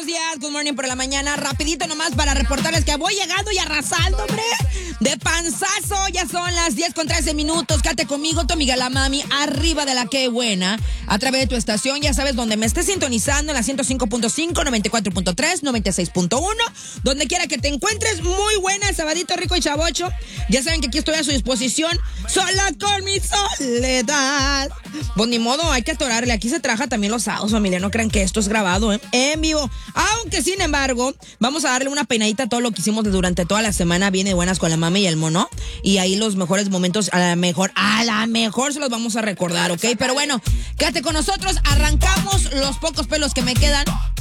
buenos días, good morning por la mañana. Rapidito nomás para reportarles que voy llegando y arrasando, hombre. De panzazo, ya son las 10:13. Quédate conmigo, tu amiga la mami, arriba de la que buena. A través de tu estación, ya sabes, donde me estés sintonizando, en la 105.5, 94.3, 96.1. Donde quiera que te encuentres, muy buena, sabadito rico y chavocho. Ya saben que aquí estoy a su disposición, sola con mi soledad. Pues ni modo, hay que atorarle. Aquí se trabaja también los sábados, familia. No crean que esto es grabado, en vivo. Aunque, sin embargo, vamos a darle una peinadita a todo lo que hicimos durante toda la semana. Viene buenas con la mami y el mono. Y ahí los mejores momentos, a la mejor se los vamos a recordar, ¿ok? Pero bueno, quédate con nosotros. Arrancamos los pocos pelos que me quedan.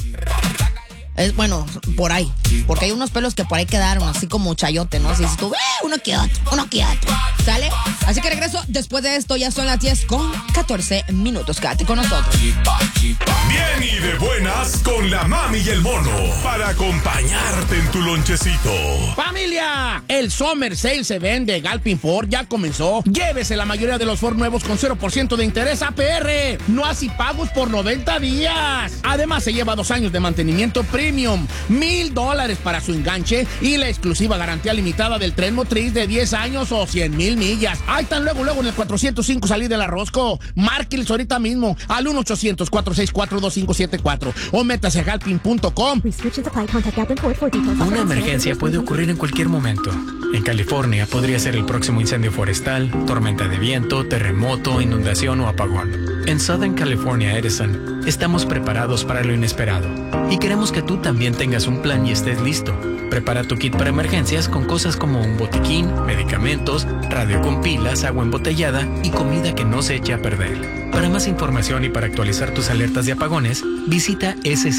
Bueno, por ahí. Porque hay unos pelos que por ahí quedaron, así como chayote, ¿no? Así si tú, uno que otro. ¿Sale? Así que regreso después de esto. Ya son las 10:14. Quédate con nosotros. Bien y de buenas con la mami y el mono. Para acompañarte en tu lonchecito. ¡Familia! El Summer Sale se vende. Galpin Ford ya comenzó. Llévese la mayoría de los Ford nuevos con 0% de interés APR. No así pagos por 90 días. Además, se lleva 2 años de mantenimiento premium, $1,000 para su enganche y la exclusiva garantía limitada del tren motriz de 10 años o 100,000 millas. Ahí están luego en el 405 salida de la Rosco. Márqueles ahorita mismo al 1-800-464-2574 o métase a galpin.com. Una emergencia puede ocurrir en cualquier momento. En California podría ser el próximo incendio forestal, tormenta de viento, terremoto, inundación o apagón. En Southern California Edison estamos preparados para lo inesperado y queremos que tú también tengas un plan y estés listo. Prepara tu kit para emergencias con cosas como un botiquín, medicamentos, radio con pilas, agua embotellada y comida que no se eche a perder. Para más información y para actualizar tus alertas de apagones, visita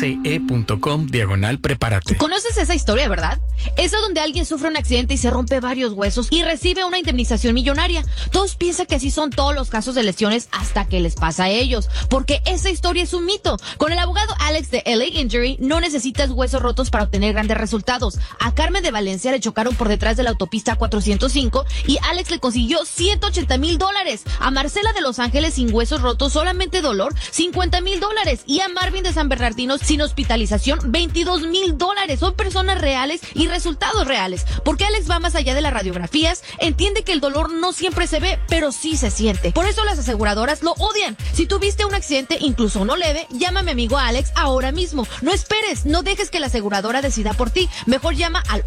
sce.com/prepárate. ¿Conoces esa historia, verdad? Esa donde alguien sufre un accidente y se rompe varios huesos y recibe una indemnización millonaria. Todos piensan que así son todos los casos de lesiones hasta que les pasa a ellos, porque esa historia es un mito. Con el abogado Alex de LA Injury no necesitas huesos rotos para obtener grandes resultados. A Carmen de Valencia le chocaron por detrás de la autopista 405 y Alex le consiguió $180,000. A Marcela de Los Ángeles sin huesos rotos, solamente dolor, $50,000. Y a Marvin de San Bernardino sin hospitalización, $22,000. Son personas reales y resultados reales. Porque Alex va más allá de las radiografías, entiende que el dolor no siempre se ve, pero sí se siente. Por eso las aseguradoras lo odian. Si tuviste un accidente, incluso uno leve, llama a mi amigo Alex ahora mismo. No esperes, no dejes que la aseguradora decida por ti. Mejor llama al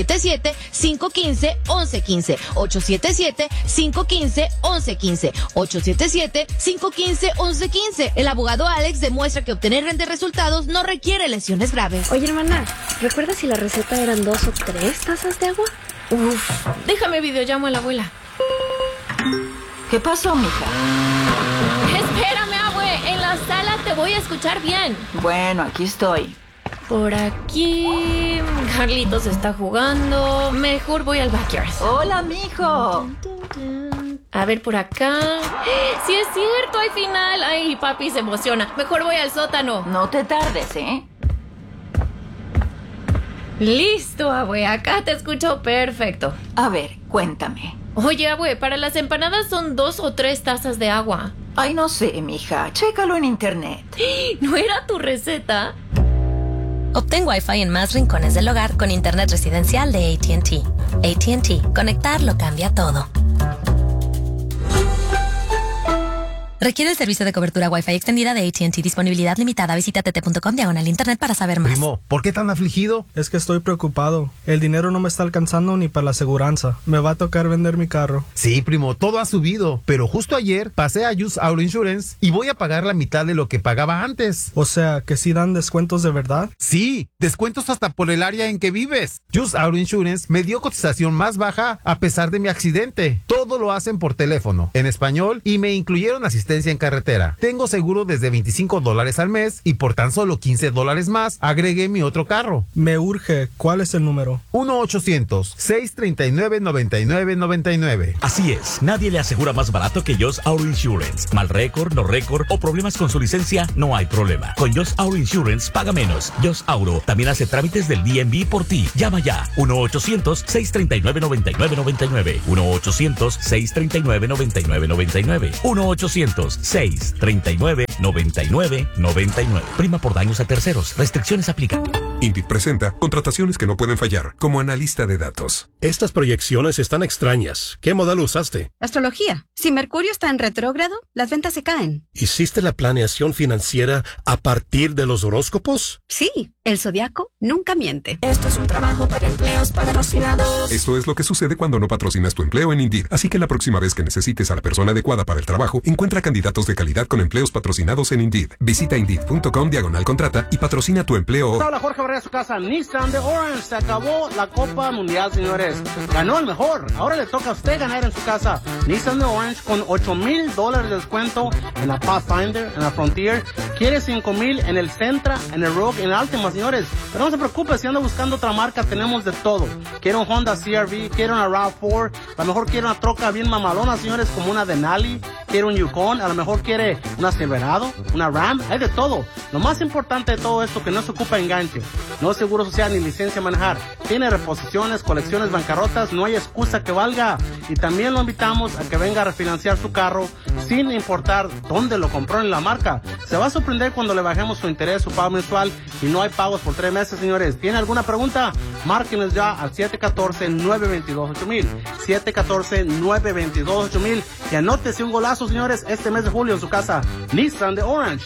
877-515-1115. 877-515-1115. 877-515-1115. El abogado Alex demuestra que obtener grandes resultados no requiere lesiones graves. Oye, hermana, ¿recuerdas si la receta eran 2 o 3 tazas de agua? Uf, déjame videollamo a la abuela. ¿Qué pasó, mija? Espérame, abue, en la sala te voy a escuchar bien. Bueno, aquí estoy. Por aquí... Carlitos está jugando. Mejor voy al backyard. Hola, mijo. A ver, por acá... ¡Sí es cierto! ¡Hay final! ¡Ay, papi se emociona! Mejor voy al sótano. No te tardes, ¿eh? Listo, abue. Acá te escucho perfecto. A ver, cuéntame. Oye, abue, para las empanadas son 2 o 3 tazas de agua. Ay, no sé, mija. Chécalo en internet. ¿No era tu receta? Obtén Wi-Fi en más rincones del hogar con internet residencial de AT&T. AT&T. Conectar lo cambia todo. Requiere el servicio de cobertura Wi-Fi extendida de AT&T. Disponibilidad limitada. Visita tt.com/internet para saber más. Primo, ¿por qué tan afligido? Es que estoy preocupado. El dinero no me está alcanzando ni para la aseguranza. Me va a tocar vender mi carro. Sí, primo, todo ha subido. Pero justo ayer pasé a Just Auto Insurance y voy a pagar la mitad de lo que pagaba antes. O sea, ¿que sí dan descuentos de verdad? Sí, descuentos hasta por el área en que vives. Just Auto Insurance me dio cotización más baja a pesar de mi accidente. Todo lo hacen por teléfono, en español, y me incluyeron asistencia en carretera. Tengo seguro desde $25 al mes y por tan solo $15 más agregué mi otro carro. Me urge. ¿Cuál es el número? 1-800-639-9999. Así es, nadie le asegura más barato que Just Auto Insurance. Mal récord, no récord o problemas con su licencia, no hay problema. Con Just Auto Insurance paga menos. Just Auto también hace trámites del DMV por ti. Llama ya. 1-800-639-9999. 1-800-639-9999. 1-800 1-800-639-9999. Prima por daños a terceros. Restricciones aplican. Indeed presenta contrataciones que no pueden fallar, como analista de datos. Estas proyecciones están extrañas. ¿Qué modelo usaste? Astrología. Si Mercurio está en retrógrado, las ventas se caen. ¿Hiciste la planeación financiera a partir de los horóscopos? Sí, el zodiaco nunca miente. Esto es un trabajo para empleos patrocinados. Esto es lo que sucede cuando no patrocinas tu empleo en Indeed. Así que la próxima vez que necesites a la persona adecuada para el trabajo, encuentra candidatos de calidad con empleos patrocinados en Indeed. Visita Indeed.com/contrata y patrocina tu empleo. Hola, Jorge Barrera, su casa. Nissan de Orange. Se acabó la Copa Mundial, señores. Ganó el mejor. Ahora le toca a usted ganar en su casa. Nissan de Orange con $8,000 de descuento en la Pathfinder, en la Frontier. Quiere $5,000 en el Sentra, en el Rogue, en la Altima, señores. Pero no se preocupe, si anda buscando otra marca, tenemos de todo. Quiere un Honda CR-V, quiere una RAV4, a lo mejor quiere una troca bien mamalona, señores, como una Denali, quiere un Yukon, a lo mejor quiere una Silverado, una Ram, hay de todo. Lo más importante de todo esto, que no se ocupa enganche, no es seguro social ni licencia a manejar, tiene reposiciones, colecciones, bancarrotas, no hay excusa que valga. Y también lo invitamos a que venga a refinanciar su carro sin importar dónde lo compró en la marca. Se va a sorprender cuando le bajemos su interés, su pago mensual, y no hay pagos por 3 meses, señores. ¿Tiene alguna pregunta? Márquenos ya al 714-922-8000, 714-922-8000, y anótese un golazo, señores, este mes de julio en su casa. Nissan de Orange,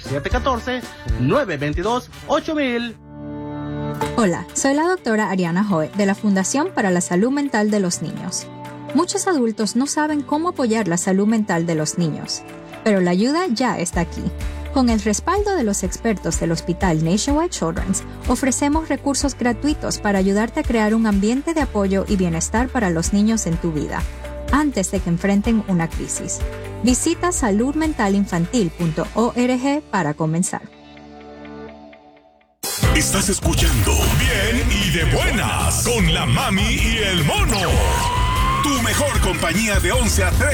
714-922-8000. Hola, soy la doctora Ariana Hoy de la Fundación para la Salud Mental de los Niños. Muchos adultos no saben cómo apoyar la salud mental de los niños, pero la ayuda ya está aquí. Con el respaldo de los expertos del Hospital Nationwide Children's, ofrecemos recursos gratuitos para ayudarte a crear un ambiente de apoyo y bienestar para los niños en tu vida, antes de que enfrenten una crisis. Visita saludmentalinfantil.org para comenzar. Estás escuchando Bien y de Buenas con la Mami y el Mono. Tu mejor compañía de 11 a 3